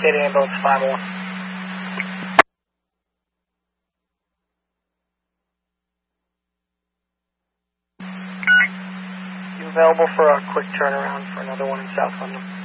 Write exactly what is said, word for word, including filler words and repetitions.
State Ambulance five one. You available for a quick turnaround for another one in South London?